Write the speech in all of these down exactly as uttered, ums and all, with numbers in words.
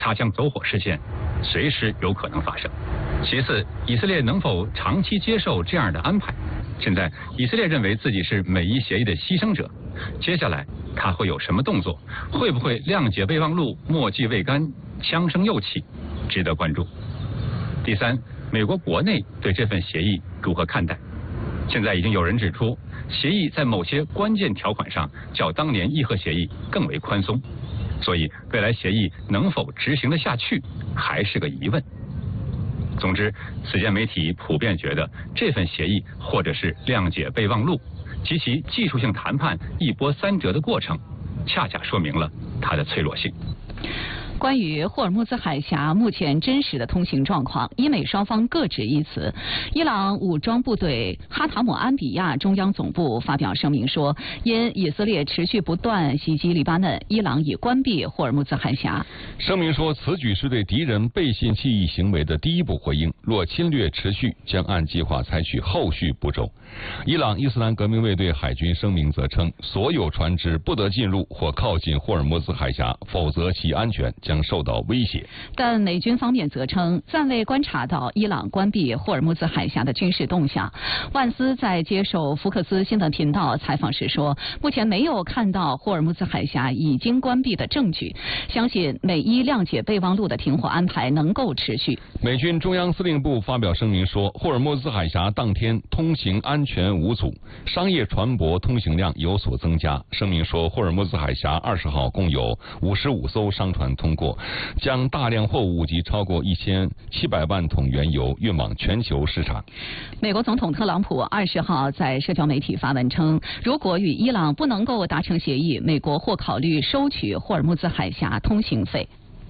擦枪走火事件随时有可能发生。其次，以色列能否长期接受这样的安排？现在以色列认为自己是美伊协议的牺牲者，接下来他会有什么动作？会不会谅解备忘录，墨迹未干，枪声又起？值得关注。第三，美国国内对这份协议如何看待？现在已经有人指出，协议在某些关键条款上较当年伊核协议更为宽松，所以未来协议能否执行得下去还是个疑问。总之，此前媒体普遍觉得这份协议或者是谅解备忘录及其技术性谈判一波三折的过程，恰恰说明了它的脆弱性。 关于霍尔木兹海峡目前真实的通行状况，伊美双方各执一词。伊朗武装部队哈塔姆安比亚中央总部发表声明说，因以色列持续不断袭击黎巴嫩，伊朗已关闭霍尔木兹海峡。 声明说，此举是对敌人背信弃义行为的第一步回应，若侵略持续，将按计划采取后续步骤。伊朗伊斯兰革命卫队海军声明则称，所有船只不得进入或靠近霍尔木兹海峡，否则其安全将受到威胁。 但美军方面则称，暂未观察到伊朗关闭霍尔木兹海峡的军事动向。万斯在接受福克斯新闻频道采访时说，目前没有看到霍尔木兹海峡已经关闭的证据，相信美伊谅解备忘录的停火安排能够持续。 美军中央司令部发表声明说，霍尔木兹海峡当天通行安全无阻，商业船舶通行量有所增加。声明说，霍尔木兹海峡二十号共有五十五艘商船通过，将大量货物及超过一千七百万桶原油运往全球市场。 美国总统特朗普二十号在社交媒体发文称，如果与伊朗不能够达成协议，美国或考虑收取霍尔木兹海峡通行费。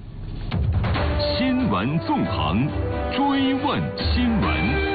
新闻纵横，追问新闻。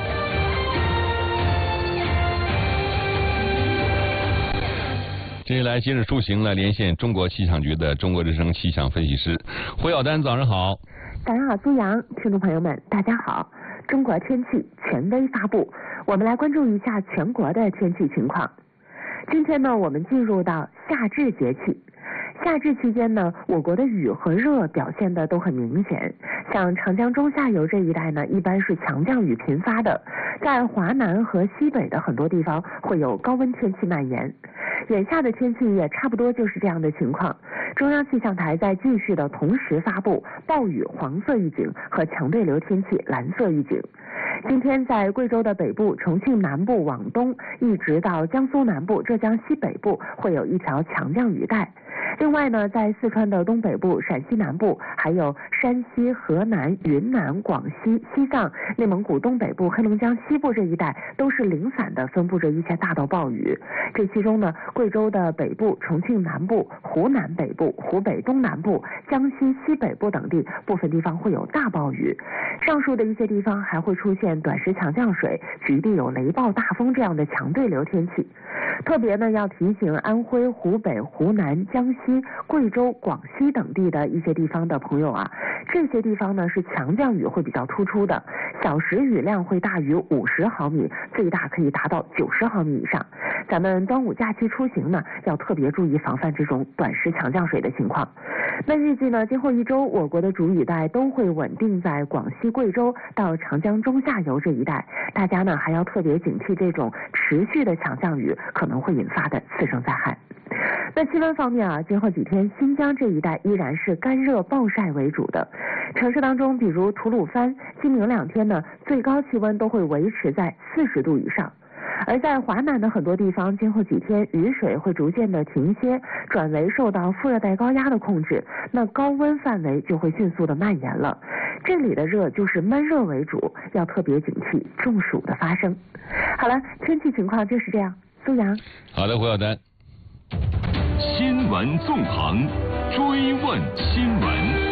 接下来，今日出行来连线中国气象局的中国之声气象分析师胡晓丹，早上好。 早上好，苏阳，听众朋友们，大家好。中国天气权威发布，我们来关注一下全国的天气情况。今天呢，我们进入到夏至节气。夏至期间呢，我国的雨和热表现的都很明显。像长江中下游这一带呢，一般是强降雨频发的，在华南和西北的很多地方会有高温天气蔓延。眼下的天气也差不多就是这样的情况。中央气象台在继续的同时发布暴雨黄色预警和强对流天气蓝色预警。今天在贵州的北部、重庆南部往东，一直到江苏南部、浙江西北部会有一条强降雨带。另外呢，在四川的东北部、陕西南部，还有山西、河南、云南、广西、西藏、内蒙古东北部、黑龙江西部这一带，都是零散的分布着一些大到暴雨。这其中呢，贵州的北部、重庆南部、湖南北部、湖北东南部、江西西北部等地，部分地方会有大暴雨。上述的一些地方还会出现短时强降水、局地有雷暴大风这样的强对流天气。特别呢，要提醒安徽、湖北、湖南、江西、贵州、广西等地的一些地方的朋友啊，这些地方呢是强降雨会比较突出的，小时雨量会大于五十毫米，最大可以达到九十毫米以上。咱们端午假期出行呢，要特别注意防范这种短时强降水的情况。那预计呢，今后一周我国的主雨带都会稳定在广西、贵州到长江中下游这一带，大家呢还要特别警惕这种持续的强降雨可能会引发的次生灾害。那气温方面啊，今后几天新疆这一带依然是干热暴晒为主的。城市当中，比如吐鲁番，今明两天呢，最高气温都会维持在四十度以上。而在华南的很多地方，今后几天雨水会逐渐的停歇，转为受到副热带高压的控制，那高温范围就会迅速的蔓延了。这里的热就是闷热为主，要特别警惕中暑的发生。好了，天气情况就是这样。苏阳， 好的，胡晓丹。 新闻纵横，追问新闻。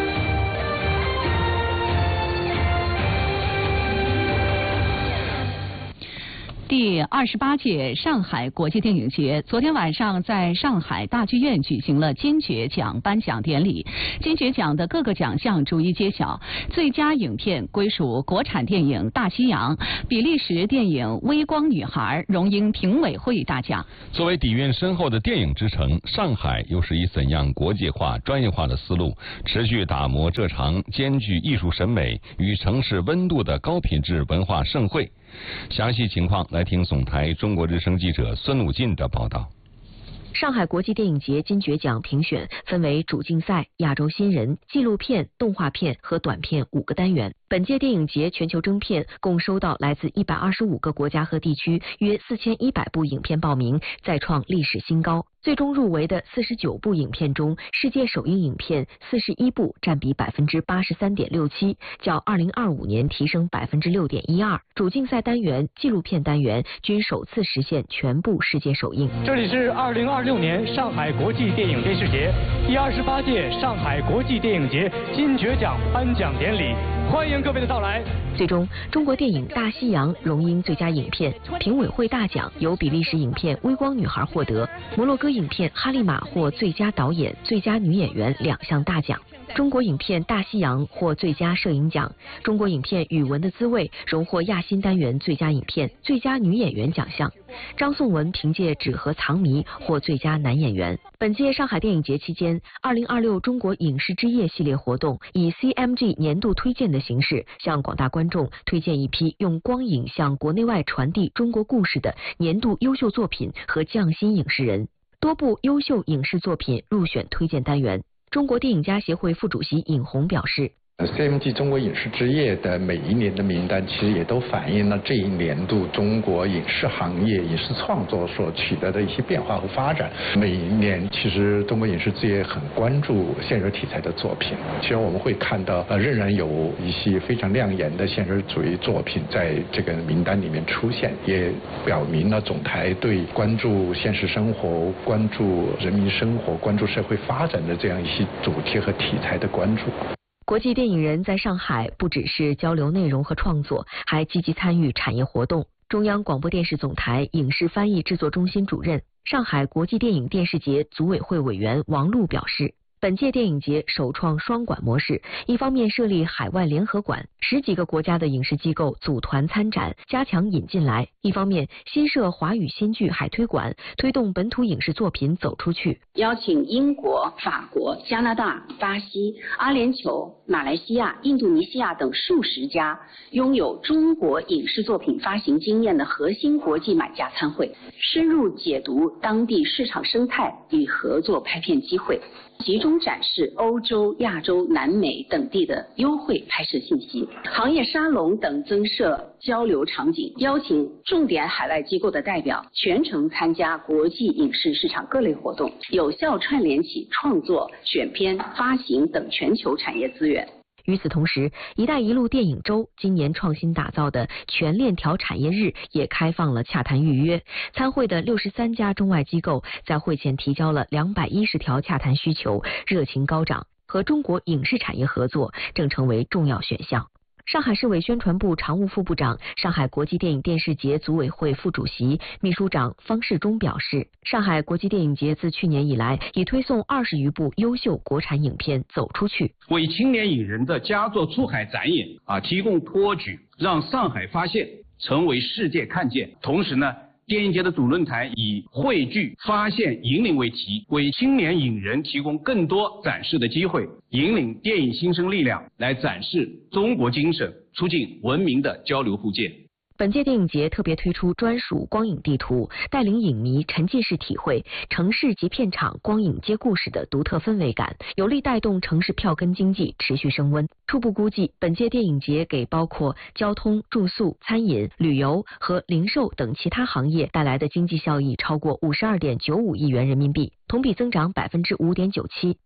第二十八届上海国际电影节昨天晚上在上海大剧院举行了金爵奖颁奖典礼。金爵奖的各个奖项逐一揭晓，最佳影片归属国产电影《大西洋》，比利时电影《微光女孩》荣膺评委会大奖。 作为底蕴深厚的电影之城，上海又是以怎样国际化、专业化的思路，持续打磨这场兼具艺术审美与城市温度的高品质文化盛会？详细情况来听总台中国之声记者孙鲁进的报道。 上海国际电影节金爵奖评选分为主竞赛、亚洲新人、纪录片、动画片和短片五个单元。本届电影节全球征片共收到来自一百二十五个国家和地区约四千一百部影片报名，再创历史新高。最终入围的四十九部影片中，世界首映影片四十一部，占比百分之八十三点六七，较二零二五年提升百分之六点一二。主竞赛单元、纪录片单元均首次实现全部世界首映。 这里是二零二六年上海国际电影电视节第二十八届上海国际电影节金爵奖颁奖典礼，欢迎各位的到来。 最终，中国电影《大西洋》荣膺最佳影片，评委会大奖由比利时影片《微光女孩》获得，摩洛哥影片《哈利玛》获最佳导演、最佳女演员两项大奖。中国影片《大西洋》获最佳摄影奖，中国影片《语文的滋味》荣获亚新单元最佳影片、最佳女演员奖项。张颂文凭借《纸盒藏谜》获最佳男演员。本届上海电影节期间，二零二六中国影视之夜系列活动以 C M G 年度推荐的形式，向广大观众推荐一批用光影向国内外传递中国故事的年度优秀作品和匠心影视人。多部优秀影视作品入选推荐单元。中国电影家协会副主席尹红表示 ，C M G 中国影视之夜的每一年的名单，其实也都反映了这一年度中国影视行业、影视创作所取得的一些变化和发展。每一年，其实中国影视之夜很关注现实题材的作品。其实我们会看到，呃，仍然有一些非常亮眼的现实主义作品在这个名单里面出现，也表明了总台对关注现实生活、关注人民生活、关注社会发展的这样一些主题和题材的关注。 国际电影人在上海不只是交流内容和创作，还积极参与产业活动。中央广播电视总台影视翻译制作中心主任、上海国际电影电视节组委会委员王璐表示，本届电影节首创双馆模式，一方面设立海外联合馆，十几个国家的影视机构组团参展，加强引进来；一方面新设华语新剧海推馆，推动本土影视作品走出去。 邀请英国、法国、加拿大、巴西、阿联酋、马来西亚、印度尼西亚等数十家拥有中国影视作品发行经验的核心国际买家参会，深入解读当地市场生态与合作拍片机会，集中展示欧洲、亚洲、南美等地的优惠拍摄信息，行业沙龙等增设交流场景，邀请重点海外机构的代表全程参加国际影视市场各类活动，有效串联起创作、选片、发行等全球产业资源。 与此同时，一带一路电影周今年创新打造的全链条产业日也开放了洽谈预约。参会的六十三家中外机构在会前提交了两百一十条洽谈需求，热情高涨，和中国影视产业合作正成为重要选项。上海市委宣传部常务副部长、上海国际电影电视节组委会副主席、秘书长方世忠表示，上海国际电影节自去年以来，已推送二十余部优秀国产影片走出去， 为青年影人的佳作出海展演啊提供托举，让上海发现成为世界看见。同时呢，电影节的主论坛以汇聚、发现、引领为题，为青年影人提供更多展示的机会，引领电影新生力量来展示中国精神，促进文明的交流互鉴。 本届电影节特别推出专属光影地图，带领影迷沉浸式体会城市及片场光影接故事的独特氛围感，有力带动城市票根经济持续升温。初步估计，本届电影节给包括交通、住宿、餐饮、旅游和零售等其他行业带来的经济效益超过五十二点九五亿元人民币，同比增长百分之五点九七。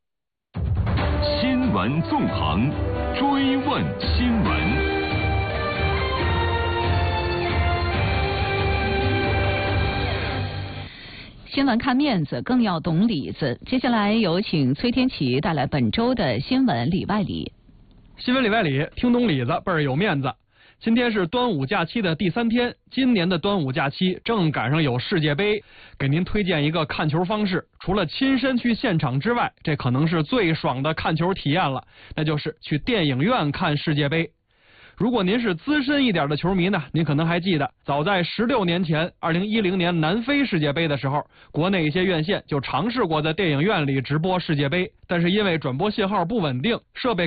新闻纵横，追问新闻。 新闻看面子，更要懂里子。接下来有请崔天琪带来本周的新闻里外里。 新闻里外里，听懂里子倍儿有面子。 今天是端午假期的第三天，今年的端午假期正赶上有世界杯，给您推荐一个看球方式。除了亲身去现场之外，这可能是最爽的看球体验了，那就是去电影院看世界杯。如果您是资深一点的球迷呢，您可能还记得，早在十六年前，二零一零年南非世界杯的时候，国内一些院线就尝试过在电影院里直播世界杯，但是因为转播信号不稳定，设备